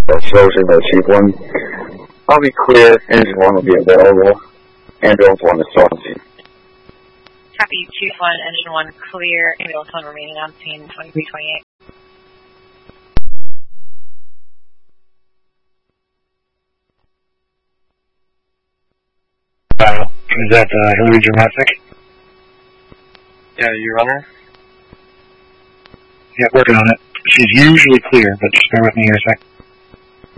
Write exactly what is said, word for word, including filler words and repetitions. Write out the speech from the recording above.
that shows you the cheap one. I'll be clear, engine one will be available. Ambulance one is still on scene. Copy, Chief one, engine one clear, ambulance one remaining on scene, twenty-three twenty-eight. Uh, is that uh, Hillary Dramatic? Yeah, you runner? Yeah, working on it. She's usually clear, but just bear with me here a sec.